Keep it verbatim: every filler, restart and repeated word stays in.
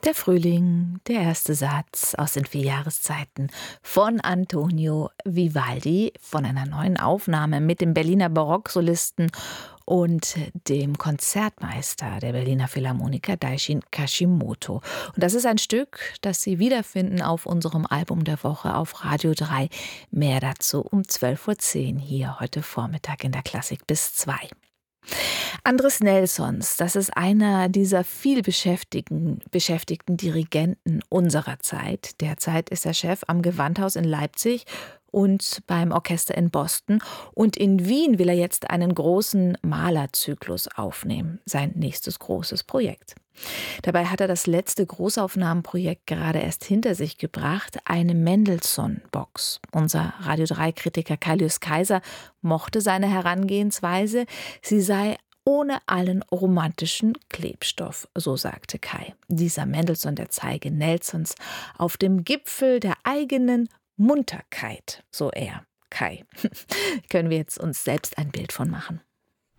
Der Frühling, der erste Satz aus den vier Jahreszeiten von Antonio Vivaldi, von einer neuen Aufnahme mit dem Berliner Barocksolisten und dem Konzertmeister der Berliner Philharmoniker Daishin Kashimoto. Und das ist ein Stück, das Sie wiederfinden auf unserem Album der Woche auf Radio drei. Mehr dazu um zwölf Uhr zehn hier heute Vormittag in der Klassik bis zwei. Andres Nelsons, das ist einer dieser viel beschäftigten, beschäftigten Dirigenten unserer Zeit. Derzeit ist er Chef am Gewandhaus in Leipzig und beim Orchester in Boston. Und in Wien will er jetzt einen großen Malerzyklus aufnehmen, sein nächstes großes Projekt. Dabei hat er das letzte Großaufnahmenprojekt gerade erst hinter sich gebracht, eine Mendelssohn-Box. Unser Radio drei Kritiker Kaius Kaiser mochte seine Herangehensweise. Sie sei ohne allen romantischen Klebstoff, so sagte Kai. Dieser Mendelssohn, der zeige Nelsons auf dem Gipfel der eigenen Munterkeit, so er. Kai. Können wir jetzt uns selbst ein Bild von machen.